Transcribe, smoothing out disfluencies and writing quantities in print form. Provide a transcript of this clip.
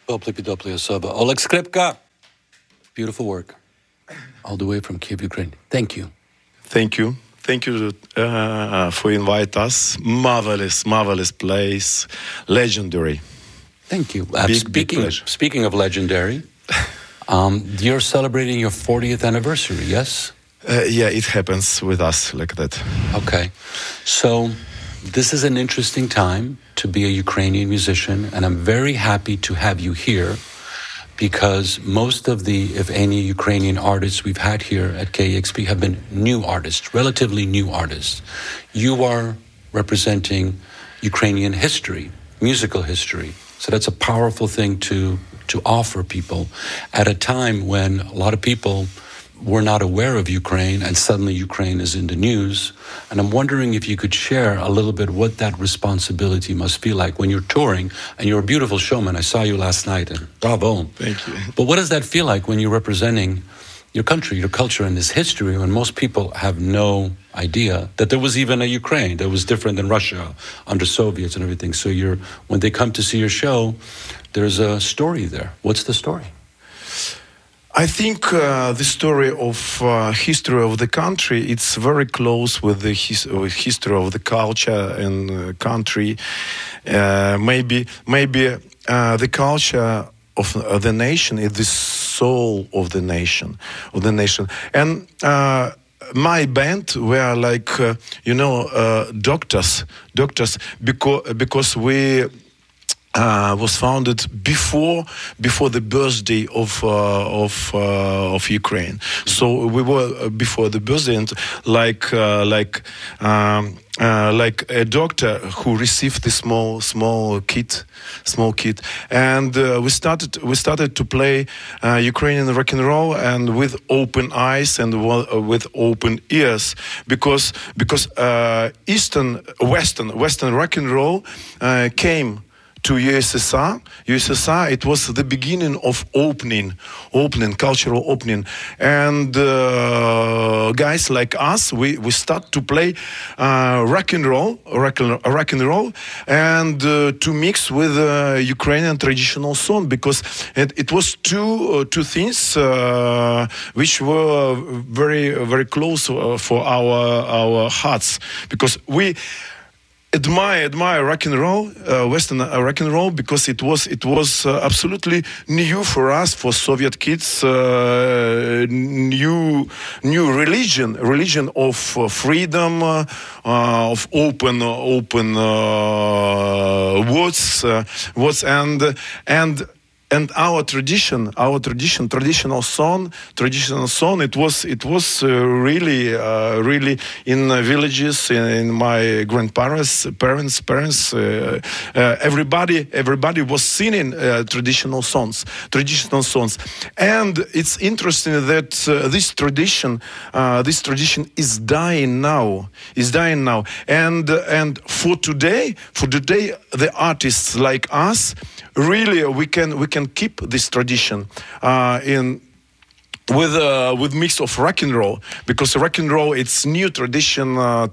Dopli Osoba. Oleg Skripka. Beautiful work. All the way from Kiev, Ukraine. Thank you. Thank you. Thank you for inviting us. Marvelous place. Legendary. Thank you. Big pleasure. Speaking of legendary, you're celebrating your 40th anniversary, yes? Yeah, it happens with us like that. Okay. So this is an interesting time to be a Ukrainian musician, and I'm very happy to have you here because most of the, if any, Ukrainian artists we've had here at KEXP have been new artists, relatively new artists. You are representing Ukrainian history, musical history. So that's a powerful thing to offer people at a time when a lot of people were not aware of Ukraine, and suddenly Ukraine is in the news. And I'm wondering if you could share a little bit what that responsibility must feel like when you're touring, and you're a beautiful showman. I saw you last night, and bravo. Thank you. But what does that feel like when you're representing your country, your culture, and this history, when most people have no idea that there was even a Ukraine that was different than Russia under Soviets and everything? So when they come to see your show, there's a story there. What's the story? I think the story of history of the country, it's very close with the history of the culture and country. Maybe the culture of the nation is the soul of the nation. And my band were like doctors because we was founded before the birthday of Ukraine. So we were before the birthday, and like a doctor who received the small kit, and we started to play Ukrainian rock and roll, and with open eyes and with open ears, because Western rock and roll came to USSR. USSR, it was the beginning of cultural opening. And guys like us, we start to play rock and roll, and to mix with Ukrainian traditional song, because it was two things which were very, very close for our hearts, because we admire rock and roll, Western rock and roll, because it was absolutely new for us, for Soviet kids, new religion of freedom, of open words, and our traditional song. It was really in villages, in my grandparents, parents. Everybody was singing traditional songs. And it's interesting that this tradition is dying now. And for today, the artists like us, really, we can keep this tradition with mix of rock and roll, because rock and roll, it's new tradition